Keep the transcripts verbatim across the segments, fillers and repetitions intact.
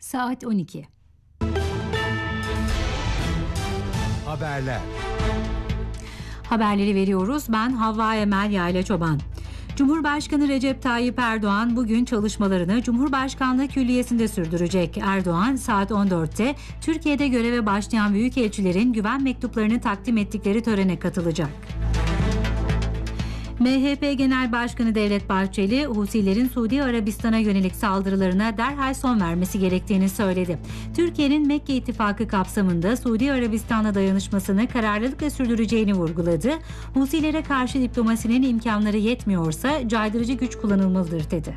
Saat on iki. Haberler. Haberleri veriyoruz. Ben Havva Emel Yayla Çoban. Cumhurbaşkanı Recep Tayyip Erdoğan bugün çalışmalarını Cumhurbaşkanlığı Külliyesi'nde sürdürecek. Erdoğan saat on dörtte Türkiye'de göreve başlayan büyükelçilerin güven mektuplarını takdim ettikleri törene katılacak. M H P Genel Başkanı Devlet Bahçeli, Husilerin Suudi Arabistan'a yönelik saldırılarına derhal son vermesi gerektiğini söyledi. Türkiye'nin Mekke İttifakı kapsamında Suudi Arabistan'la dayanışmasını kararlılıkla sürdüreceğini vurguladı. Husilere karşı diplomasinin imkanları yetmiyorsa caydırıcı güç kullanılmalıdır dedi.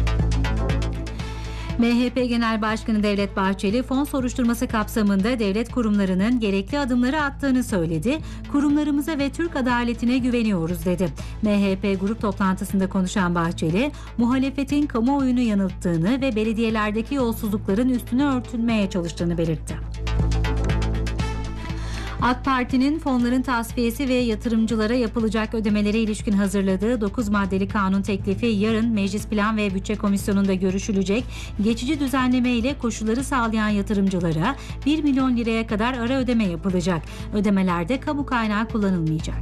M H P Genel Başkanı Devlet Bahçeli, fon soruşturması kapsamında devlet kurumlarının gerekli adımları attığını söyledi. Kurumlarımıza ve Türk adaletine güveniyoruz dedi. M H P grup toplantısında konuşan Bahçeli, muhalefetin kamuoyunu yanılttığını ve belediyelerdeki yolsuzlukların üstünü örtülmeye çalıştığını belirtti. AK Parti'nin fonların tasfiyesi ve yatırımcılara yapılacak ödemelere ilişkin hazırladığı dokuz maddeli kanun teklifi yarın Meclis Plan ve Bütçe Komisyonu'nda görüşülecek. Geçici düzenleme ile koşulları sağlayan yatırımcılara bir milyon liraya kadar ara ödeme yapılacak. Ödemelerde kamu kaynağı kullanılmayacak.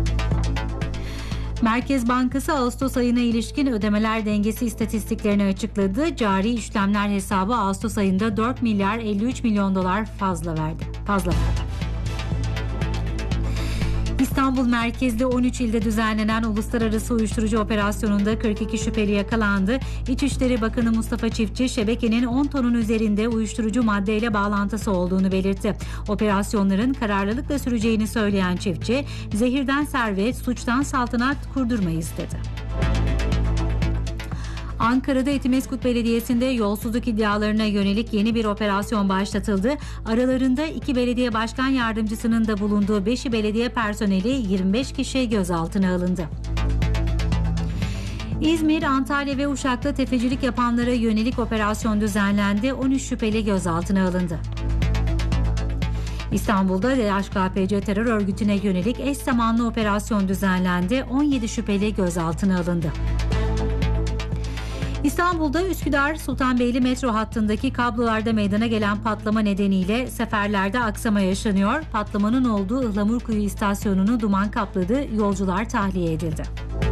Merkez Bankası Ağustos ayına ilişkin ödemeler dengesi istatistiklerini açıkladı. Cari işlemler hesabı Ağustos ayında dört milyar elli üç milyon dolar fazla verdi. Fazla verdi. İstanbul merkezli on üç ilde düzenlenen uluslararası uyuşturucu operasyonunda kırk iki şüpheli yakalandı. İçişleri Bakanı Mustafa Çiftçi, şebekenin on tonun üzerinde uyuşturucu maddeyle bağlantısı olduğunu belirtti. Operasyonların kararlılıkla süreceğini söyleyen Çiftçi, zehirden servet, suçtan saltanat kurdurmayız dedi. Ankara'da Etimesgut Belediyesi'nde yolsuzluk iddialarına yönelik yeni bir operasyon başlatıldı. Aralarında iki belediye başkan yardımcısının da bulunduğu beşi belediye personeli yirmi beş kişi gözaltına alındı. İzmir, Antalya ve Uşak'ta tefecilik yapanlara yönelik operasyon düzenlendi. on üç şüpheli gözaltına alındı. İstanbul'da D H K P C terör örgütüne yönelik eş zamanlı operasyon düzenlendi. on yedi şüpheli gözaltına alındı. İstanbul'da Üsküdar Sultanbeyli metro hattındaki kablolarda meydana gelen patlama nedeniyle seferlerde aksama yaşanıyor. Patlamanın olduğu Ihlamurkuyu istasyonunu duman kapladı, yolcular tahliye edildi.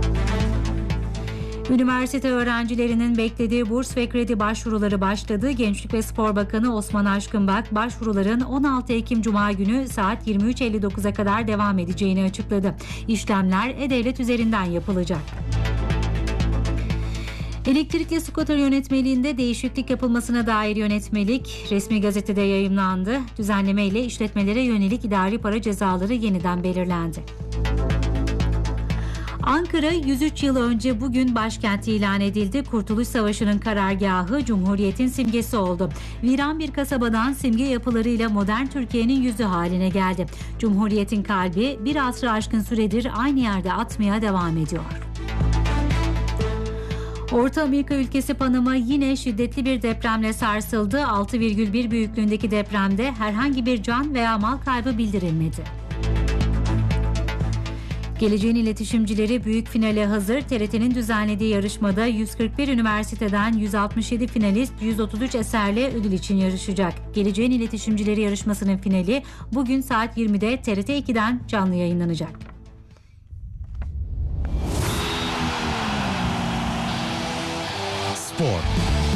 Üniversite öğrencilerinin beklediği burs ve kredi başvuruları başladı. Gençlik ve Spor Bakanı Osman Aşkınbak, başvuruların on altı Ekim Cuma günü saat yirmi üç elli dokuza kadar devam edeceğini açıkladı. İşlemler E-Devlet üzerinden yapılacak. Elektrikli scooter yönetmeliğinde değişiklik yapılmasına dair yönetmelik resmi gazetede yayımlandı. Düzenleme ile işletmelere yönelik idari para cezaları yeniden belirlendi. Ankara yüz üç yıl önce bugün başkent ilan edildi. Kurtuluş Savaşı'nın karargahı, Cumhuriyet'in simgesi oldu. Viran bir kasabadan simge yapılarıyla modern Türkiye'nin yüzü haline geldi. Cumhuriyet'in kalbi bir asrı aşkın süredir aynı yerde atmaya devam ediyor. Orta Amerika ülkesi Panama yine şiddetli bir depremle sarsıldı. altı virgül bir büyüklüğündeki depremde herhangi bir can veya mal kaybı bildirilmedi. Geleceğin iletişimcileri büyük finale hazır. T R T'nin düzenlediği yarışmada yüz kırk bir üniversiteden yüz altmış yedi finalist yüz otuz üç eserle ödül için yarışacak. Geleceğin iletişimcileri yarışmasının finali bugün saat yirmide T R T iki'den canlı yayınlanacak. Spor.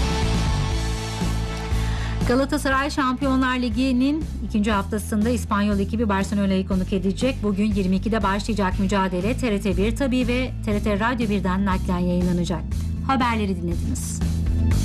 Galatasaray Şampiyonlar Ligi'nin ikinci haftasında İspanyol ekibi Barcelona'yı konuk edecek. Bugün yirmi iki'de başlayacak mücadele T R T bir tabii ve T R T Radyo bir'den naklen yayınlanacak. Haberleri dinlediniz.